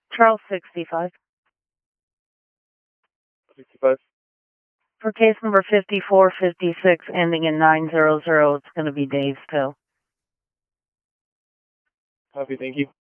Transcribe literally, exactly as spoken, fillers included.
Charles sixty-five. sixty-five. For case number fifty-four fifty-six ending in nine zero zero, it's going to be Dave still. Copy, thank you.